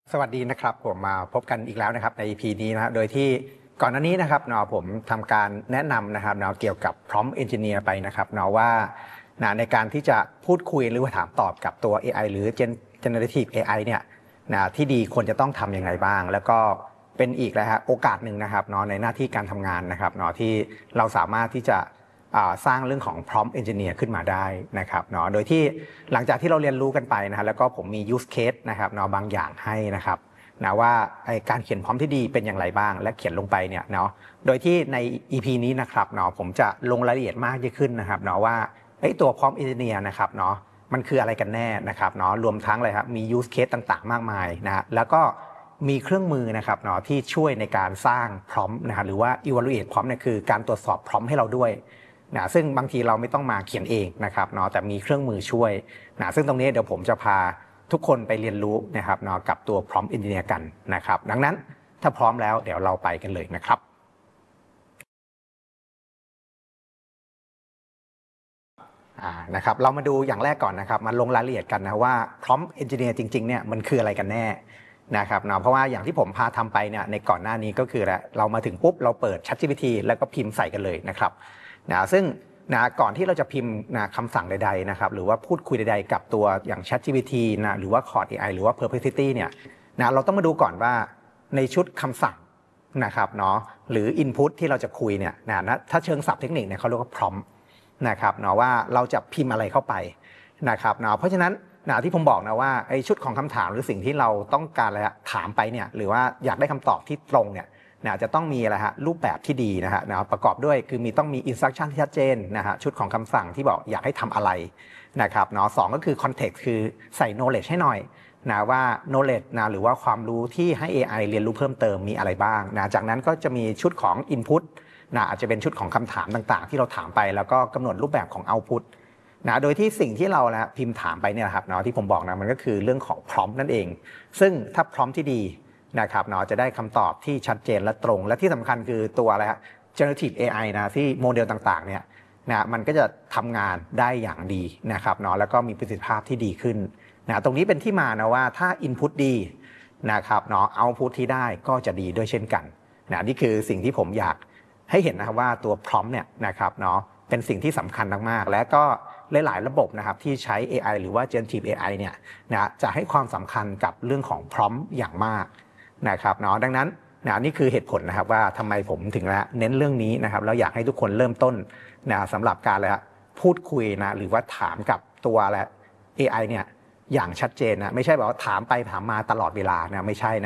สวัสดีนะครับผมมาพบกันอีกแล้วนะครับใน EP นี้นะโดยที่ก่อนหน้านี้นะครับผมทำการแนะนำนะครับเกี่ยวกับ prompt engineer ไปนะครับว่าในการที่จะพูดคุยหรือว่าถามตอบกับตัว AI หรือ generative AI เนี่ยที่ดีควรจะต้องทำยังไงบ้างแล้วก็เป็นอีกแล้วโอกาสหนึ่งนะครับในหน้าที่การทำงานนะครับที่เราสามารถที่จะสร้างเรื่องของ prompt engineer ขึ้นมาได้นะครับโดยที่หลังจากที่เราเรียนรู้กันไปนะแล้วก็ผมมี use case นะครับบางอย่างให้นะครับว่าการเขียน prompt ที่ดีเป็นอย่างไรบ้างและเขียนลงไปเนี่ยโดยที่ใน EP นี้นะครับผมจะลงรายละเอียดมากยิ่งขึ้นนะครับว่าตัว prompt engineer นะครับมันคืออะไรกันแน่นะครับรวมทั้งเลยครับมี use case ต่างๆมากมายแล้วก็มีเครื่องมือนะครับที่ช่วยในการสร้าง prompt หรือว่า evaluate prompt เนี่ยคือการตรวจสอบ prompt ให้เราด้วยซึ่งบางทีเราไม่ต้องมาเขียนเองนะครับแต่มีเครื่องมือช่วยซึ่งตรงนี้เดี๋ยวผมจะพาทุกคนไปเรียนรู้นะครับกับตัว prompt engineer กันนะครับดังนั้นถ้าพร้อมแล้วเดี๋ยวเราไปกันเลยนะครับนะครับเรามาดูอย่างแรกก่อนนะครับมาลงรายละเอียดกันนะว่า prompt engineer จริงๆเนี่ยมันคืออะไรกันแน่นะครับเพราะว่าอย่างที่ผมพาทำไปเนี่ยในก่อนหน้านี้ก็คือเรามาถึงปุ๊บเราเปิด ChatGPT แล้วก็พิมพ์ใส่กันเลยนะครับซึ่งก่อนที่เราจะพิมพ์คำสั่งใดๆนะครับหรือว่าพูดคุยใดๆกับตัวอย่าง ChatGPT หรือว่า Claude AI หรือว่า Perplexity เนี่ยเราต้องมาดูก่อนว่าในชุดคำสั่งนะครับหรือ input ที่เราจะคุยเนี่ยถ้าเชิงศัพท์เทคนิคเนี่ยเขาเรียกว่า prompt นะครับว่าเราจะพิมพ์อะไรเข้าไปนะครับเพราะฉะนั้นที่ผมบอกว่าไอ้ชุดของคำถามหรือสิ่งที่เราต้องการอะไรถามไปเนี่ยหรือว่าอยากได้คำตอบที่ตรงเนี่ยจะต้องมีอะไรรูปแบบที่ดีประกอบด้วยคือต้องมี instruction ที่ชัดเจนชุดของคำสั่งที่บอกอยากให้ทำอะไรนะครับสองก็คือ context คือใส่ knowledge ให้หน่อยว่า knowledge หรือว่าความรู้ที่ให้ AI เรียนรู้เพิ่มเติมมีอะไรบ้างจากนั้นก็จะมีชุดของ input อาจจะเป็นชุดของคำถามต่างๆที่เราถามไปแล้วก็กำหนดรูปแบบของ output โดยที่สิ่งที่เราพิมพ์ถามไปเนี่ยครับที่ผมบอกมันก็คือเรื่องของ prompt นั่นเองซึ่งถ้า prompt ที่ดีนะครับจะได้คำตอบที่ชัดเจนและตรงและที่สำคัญคือตัวอะไรgenerative AI ที่โมเดลต่างๆเนี่ยมันก็จะทำงานได้อย่างดีนะครับแล้วก็มีประสิทธิภาพที่ดีขึ้นตรงนี้เป็นที่มาว่าถ้า input ดีนะครับoutput ที่ได้ก็จะดีด้วยเช่นกันนี่คือสิ่งที่ผมอยากให้เห็นนะครับว่าตัว prompt เนี่ยนะครับเป็นสิ่งที่สำคัญมากๆและก็หลายๆระบบนะครับที่ใช้ AI หรือว่า generative AI เนี่ยจะให้ความสำคัญกับเรื่องของ prompt อย่างมากนะครับดังนั้นนี่คือเหตุผลนะครับว่าทำไมผมถึงเน้นเรื่องนี้นะครับแล้วอยากให้ทุกคนเริ่มต้นสำหรับการพูดคุยหรือว่าถามกับตัว AI เนี่ยอย่างชัดเจนไม่ใช่แบบว่าถามไปถามมาตลอดเวลาไม่ใช่